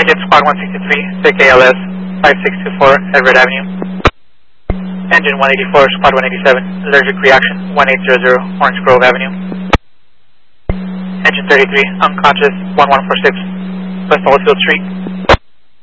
Engine Squad 163, sick ALS 5624, Everett Avenue. Engine 184, Squad 187, allergic reaction 1800, Orange Grove Avenue. Engine 33, unconscious 1146, West Oldfield Street.